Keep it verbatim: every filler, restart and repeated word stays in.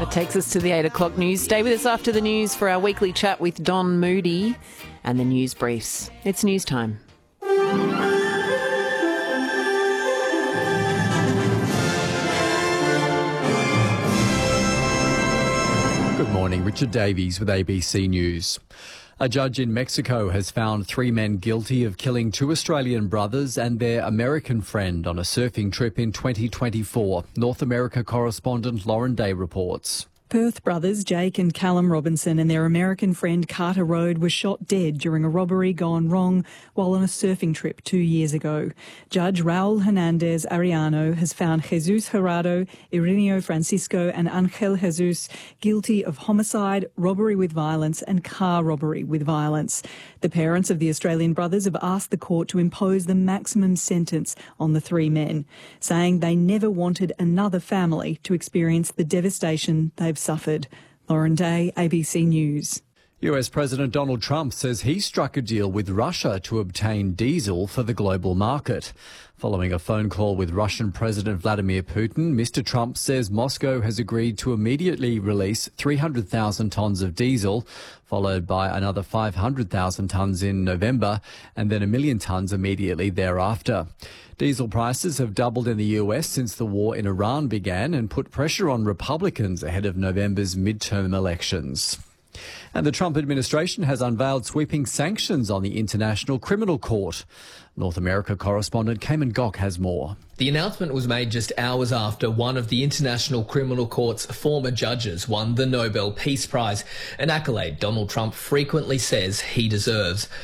That takes us to the eight o'clock news. Stay with us after the news for our weekly chat with Don Moody and the news briefs. It's news time. Good morning, Richard Davies with A B C News. A judge in Mexico has found three men guilty of killing two Australian brothers and their American friend on a surfing trip in twenty twenty-four. North America correspondent Lauren Day reports. Perth brothers Jake and Callum Robinson and their American friend Carter Road were shot dead during a robbery gone wrong while on a surfing trip two years ago. Judge Raul Hernandez Ariano has found Jesus Gerardo, Irineo Francisco and Angel Jesus guilty of homicide, robbery with violence and car robbery with violence. The parents of the Australian brothers have asked the court to impose the maximum sentence on the three men, saying they never wanted another family to experience the devastation they've suffered. Lauren Day, A B C News. U S President Donald Trump says he struck a deal with Russia to obtain diesel for the global market. Following a phone call with Russian President Vladimir Putin, Mister Trump says Moscow has agreed to immediately release three hundred thousand tonnes of diesel, followed by another five hundred thousand tonnes in November, and then a million tonnes immediately thereafter. Diesel prices have doubled in the U S since the war in Iran began and put pressure on Republicans ahead of November's midterm elections. And the Trump administration has unveiled sweeping sanctions on the International Criminal Court. North America correspondent Cayman Gok has more. The announcement was made just hours after one of the International Criminal Court's former judges won the Nobel Peace Prize, an accolade Donald Trump frequently says he deserves.